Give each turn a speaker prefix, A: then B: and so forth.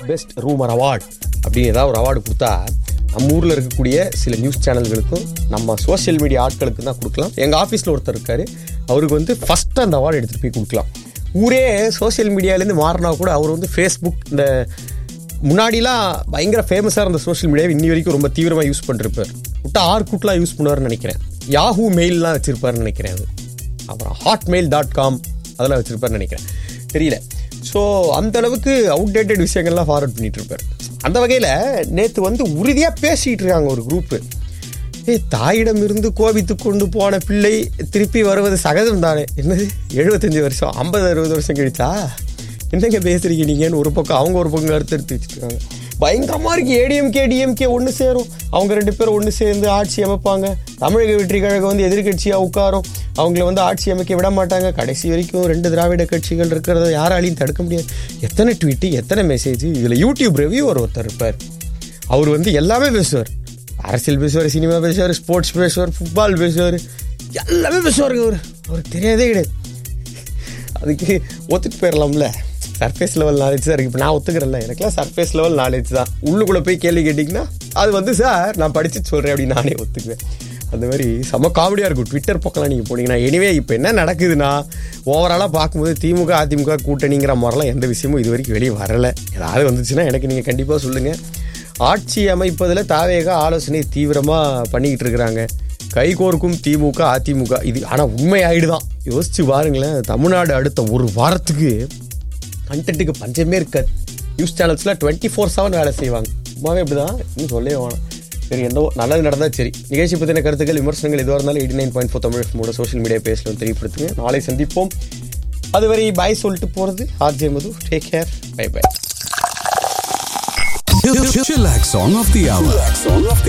A: Best rumour award அப்படின்னு ஏதாவது ஒரு அவார்டு கொடுத்தா நம்ம ஊரில் இருக்கக்கூடிய சில நியூஸ் சேனல்களுக்கும் நம்ம சோஷியல் மீடியா ஆட்களுக்கும் தான் கொடுக்கலாம். எங்கள் ஆஃபீஸில் ஒருத்தர் இருக்கார், அவருக்கு வந்து ஃபஸ்ட்டு அந்த அவார்டு எடுத்துகிட்டு போய் கொடுக்கலாம். ஊரே சோஷியல் மீடியாலேருந்து மாறினா கூட அவர் வந்து ஃபேஸ்புக், இந்த முன்னாடிலாம் பயங்கர ஃபேமஸாக இருந்த சோஷியல் மீடியாவை இன்னி வரைக்கும் ரொம்ப தீவிரமாக யூஸ் பண்ணிருப்பார். விட்டா ஆர்குட்லாம் யூஸ் பண்ணுவார்னு நினைக்கிறேன். யாஹூ மெயிலெலாம் வச்சுருப்பாருன்னு நினைக்கிறேன். அப்புறம் hotmail.com அதெல்லாம் வச்சுருப்பாருன்னு நினைக்கிறேன், தெரியல. ஸோ அந்தளவுக்கு அவுடேட்டட் விஷயங்கள்லாம் ஃபார்வர்ட் பண்ணிகிட்டு இருப்பார். அந்த வகையில் நேற்று வந்து உறுதியாக பேசிகிட்டு இருக்காங்க ஒரு குரூப்பு. தாயிடம் இருந்து கோபித்து கொண்டு போன பிள்ளை திருப்பி வருவது சகஜம் தானே. என்னது 75 வருஷம் 50-60 வருஷம் கழிச்சா என்னங்க பேசுறீங்க நீங்கன்னு ஒரு பக்கம் அவங்க ஒரு பக்கம் கருத்து எடுத்து வச்சுருக்காங்க. பயங்கரமாக இருக்குது. ஏடிஎம்கே டிஎம்கே ஒன்று சேரும், அவங்க 2 பேரும் ஒன்று சேர்ந்து ஆட்சி அமைப்பாங்க. தமிழக வெற்றி கழகம் வந்து எதிர்கட்சியாக உட்காரும், அவங்கள வந்து ஆட்சி அமைக்க விட மாட்டாங்க. கடைசி வரைக்கும் 2 திராவிட கட்சிகள் இருக்கிறத யாராலையும் தடுக்க முடியாது. எத்தனை ட்வீட்டு, எத்தனை மெசேஜ். இதில் யூடியூப் ரிவ்யூவர் ஒருத்தர் இருப்பார், அவர் வந்து எல்லாமே பேசுவார். அரசியல் பேசுவார், சினிமா பேசுவார், ஸ்போர்ட்ஸ் பேசுவார், ஃபுட்பால் பேசுவார், எல்லாமே பேசுவாருங்க. அவருக்கு தெரியாதே கிடையாது. அதுக்கு ஒத்துட்டு போயிடலாம்ல, சர்ஃபேஸ் லெவல் நாலேஜ் தான் இருக்குது. இப்போ நான் ஒத்துக்கிறேன்ல, எனக்குலாம் சர்ஃபேஸ் லெவல் நாலேஜ் தான். உள்ளுக்குள்ளே போய் கேள்வி கேட்டிங்கன்னா அது வந்து சார் நான் படித்து சொல்கிறேன் அப்படின்னு நானே ஒத்துக்குவேன். அந்த மாதிரி செம்ம காமெடியாக இருக்கும். ட்விட்டர் பக்கம்லாம் நீங்கள் போனீங்கன்னா. எனிவே இப்போ என்ன நடக்குதுன்னா, ஓவராலாக பார்க்கும்போது திமுக அதிமுக கூட்டணிங்கிற மாதிரிலாம் எந்த விஷயமும் இது வரைக்கும் வெளியே வரலை. ஏதாவது வந்துச்சுன்னா எனக்கு நீங்கள் கண்டிப்பாக சொல்லுங்கள். ஆட்சி அமைப்பதில் தாவேக ஆலோசனை தீவிரமாக பண்ணிக்கிட்டு இருக்கிறாங்க. கைகோர்க்கும் திமுக அதிமுக. இது ஆனால் உண்மை ஆகிடுதான். யோசிச்சு பாருங்களேன், தமிழ்நாடு அடுத்த ஒரு வாரத்துக்கு கண்டென்ட்டுக்கு பஞ்சமே இருக்காது. நியூஸ் சேனல்ஸில் 24/7 வேலை செய்வாங்க. சும்மாவே இப்படி தான், இன்னும் சொல்லவே வேணாம். சரி, எந்த நல்லது நடந்தால் சரி. நிகழ்ச்சி பற்றின கருத்துக்கள் விமர்சனங்கள் எதுவாக இருந்தாலும் 89.4 தமிழ் எஃப்எம்மோட சோஷியல் மீடியா பேஜில் வந்து தெரியப்படுத்துங்க. நாளை சந்திப்போம். அதுவரை பாய் சொல்லிட்டு போகிறது RJ Madhu. Take care, by by.
B: Chillax song of the hour.